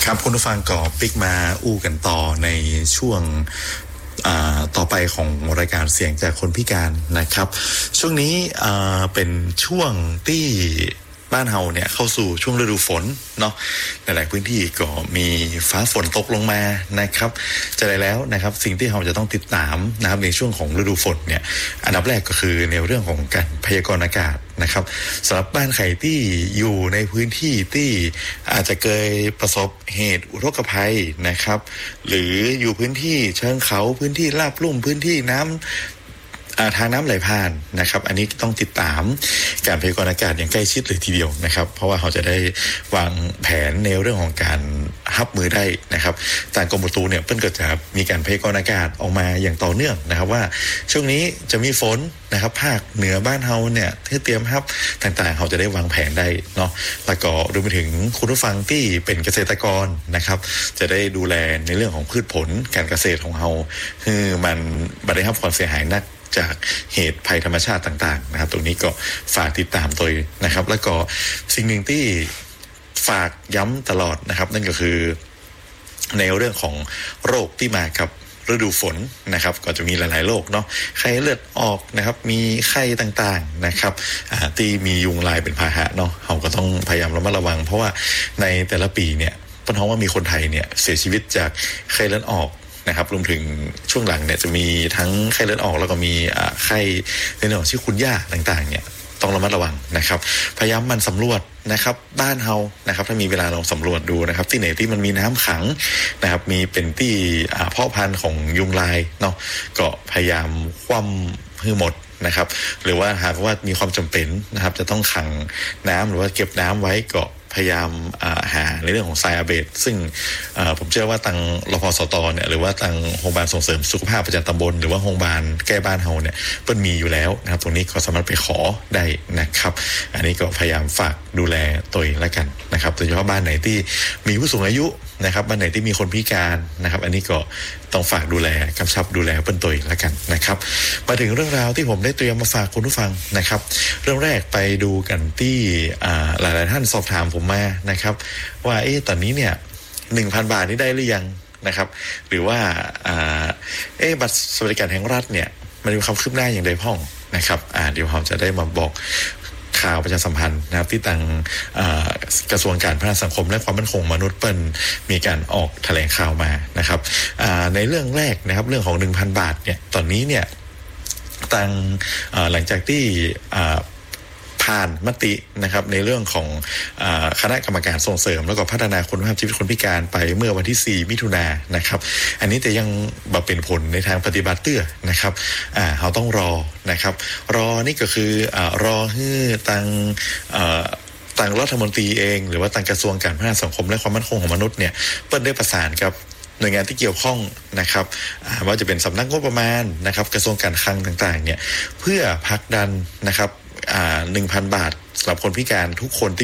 ครับคุณผู้ฟังก็ปิกมาอู้กันต่อในช่วงต่อไปของรายการเสียงจากคนพิการนะครับช่วงนี้เป็นช่วงที่บ้านเฮาเนี่ยเข้าสู่ช่วงฤดูฝนเนาะหลายๆพื้นที่ก็มีฟ้าฝนตกลงมานะครับจะได้แล้วนะครับสิ่งที่เราจะต้องติดตามนะครับในช่วงของฤดูฝนเนี่ยอันดับแรกก็คือในเรื่องของการพยากรณ์อากาศนะครับสำหรับบ้านใครที่อยู่ในพื้นที่ที่อาจจะเคยประสบเหตุอุทกภัยนะครับหรืออยู่พื้นที่เชิงเขาพื้นที่ราบลุ่มพื้นที่น้ำทางน้ำไหลผ่านนะครับอันนี้ต้องติดตามการพยากรณ์อากาศอย่างใกล้ชิดเลยทีเดียวนะครับเพราะว่าเราจะได้วางแผนในเรื่องของการรับมือได้นะครับทางกรมอุตุเนี่ยเพิ่นก็จะมีการพยากรณ์อากาศออกมาอย่างต่อเนื่องนะครับว่าช่วงนี้จะมีฝนนะครับภาคเหนือบ้านเฮาเนี่ยที่เตรียมรับต่างๆเราจะได้วางแผนได้เนาะแล้วก็รวมไปถึงคุณผู้ฟังที่เป็นเกษตรกรนะครับจะได้ดูแลในเรื่องของพืชผลการเกษตรของเราคือมันบ่ได้รับความเสียหายนักจากเหตุภัยธรรมชาติต่างๆนะครับตรงนี้ก็ฝากติดตามตัวนะครับแล้วก็สิ่งหนึ่งที่ฝากย้ำตลอดนะครับนั่นก็คือในเรื่องของโรคที่มากับฤดูฝนนะครับก็จะมีหลายๆโรคเนาะไข้เลือดออกนะครับมีไข้ต่างๆนะครับที่มียุงลายเป็นพาหะเนาะเราก็ต้องพยายามระมัดระวังเพราะว่าในแต่ละปีเนี่ยเพราะว่ามีคนไทยเนี่ยเสียชีวิตจากไข้เลือดออกนะครับรวมถึงช่วงหลังเนี่ยจะมีทั้งไข้เลือดออกแล้วก็มีไข้ในเรื่องของชิคุนย่าต่างๆเนี่ยต้องระมัดระวังนะครับพยายามมันสำรวจนะครับบ้านเฮานะครับถ้ามีเวลาลองสำรวจดูนะครับที่ไหนที่มันมีน้ำขังนะครับมีเป็นที่เพาะพันธุ์ของยุงลายเนาะก็พยายามคว่ำให้หมดนะครับหรือว่าหากว่ามีความจำเป็นนะครับจะต้องขังน้ำหรือว่าเก็บน้ำไว้ก็พยายามหาในเรื่องของไซอาเบตซึ่งผมเชื่อว่าทางรพสตเนี่ยหรือว่าทางโรงพยาบาลส่งเสริมสุขภาพประจำตำบลหรือว่าโรงพยาบาลแก้บ้านเฮาเนี่ยเปิ้นมีอยู่แล้วนะครับตรงนี้ก็สามารถไปขอได้นะครับอันนี้ก็พยายามฝากดูแลตัวเองแล้วกันนะครับโดยเฉพาะบ้านไหนที่มีผู้สูงอายุนะครับบ้านไหนที่มีคนพิการนะครับอันนี้ก็ต้องฝากดูแลกำชับดูแลเปิ้นตัวเองแล้วกันนะครับมาถึงเรื่องราวที่ผมได้เตรียมมาฝากคุณผู้ฟังนะครับเรื่องแรกไปดูกันที่หลายๆท่านสอบถามผมมานะครับว่าตอนนี้เนี่ย 1,000 บาทนี่ได้หรือยังนะครับหรือว่าบัตรสวัสดิการแห่งรัฐเนี่ยมันมีความคืบหน้าอย่างใดพ้องนะครับเดี๋ยวเราจะได้มาบอกข่าวประชาสัมพันธ์นะครับที่ทางกระทรวงการพัฒนาสังคมและความมั่นคงมนุษย์เปิ้นมีการออกแถลงข่าวมานะครับในเรื่องแรกนะครับเรื่องของ 1,000 บาทเนี่ยตอนนี้เนี่ยทางหลังจากที่ผ่านมตินะครับในเรื่องของคณะกรรมการส่งเสริมแล้วก็พัฒนาคุณภาพชีวิตคนพิการไปเมื่อวันที่4มิถุนายนนะครับอันนี้แต่ยังบ่เป็นผลในทางปฏิบัติเตื้อนะครับเราต้องรอนะครับรอนี่ก็คือรอให้ทางรัฐมนตรีเองหรือว่าทางกระทรวงการพัฒนาสังคมและความมั่นคงของมนุษย์เนี่ยเปิ้นได้ประสานกับหน่วยงานที่เกี่ยวข้องนะครับว่าจะเป็นสำนักงบประมาณนะครับกระทรวงการคลังต่างๆเนี่ยเพื่อผลักดันนะครับ1,000 บาทสำหรับคนพิการทุกคน